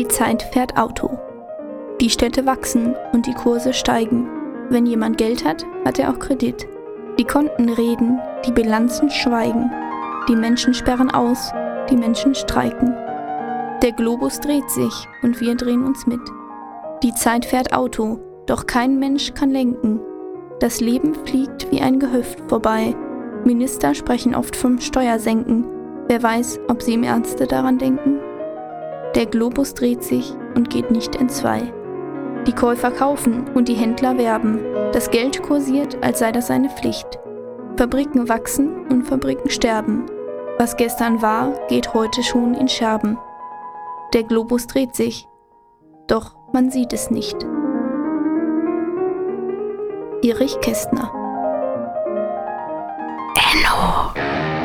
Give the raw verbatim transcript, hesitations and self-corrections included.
Die Zeit fährt Auto. Die Städte wachsen und die Kurse steigen. Wenn jemand Geld hat, hat er auch Kredit. Die Konten reden, die Bilanzen schweigen. Die Menschen sperren aus, die Menschen streiken. Der Globus dreht sich und wir drehen uns mit. Die Zeit fährt Auto, doch kein Mensch kann lenken. Das Leben fliegt wie ein Gehöft vorbei. Minister sprechen oft vom Steuersenken. Wer weiß, ob sie im Ernste daran denken? Der Globus dreht sich und geht nicht entzwei. Die Käufer kaufen und die Händler werben. Das Geld kursiert, als sei das eine Pflicht. Fabriken wachsen und Fabriken sterben. Was gestern war, geht heute schon in Scherben. Der Globus dreht sich, doch man sieht es nicht. Erich Kästner. Enno.